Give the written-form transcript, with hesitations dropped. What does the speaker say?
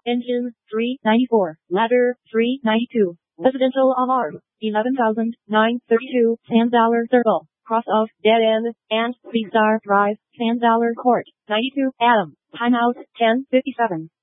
Engine, 394. Ladder, 392. Residential on ARB, 11,932. Sand Dollar Circle. Cross of Dead End, and 3-Star Drive, Sand Dollar Court, 92. Adam. Timeout, 10:57.